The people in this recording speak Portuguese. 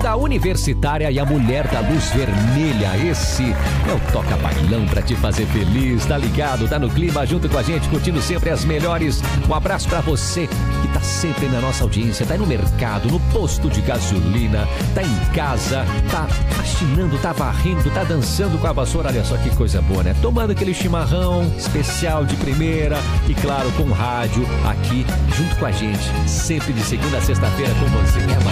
da Universitária e a Mulher da Luz Vermelha. Esse é o Toca Bailão pra te fazer feliz, tá ligado? Tá no clima junto com a gente, curtindo sempre as melhores. Um abraço pra você que tá sempre na nossa audiência, tá aí no mercado, no posto de gasolina, tá em casa, tá faxinando, tá varrendo, tá dançando com a vassoura. Olha só que coisa boa, né? Tomando aquele chimarrão especial de primeira e, claro, com rádio aqui junto com a gente, sempre de segunda a sexta-feira com você.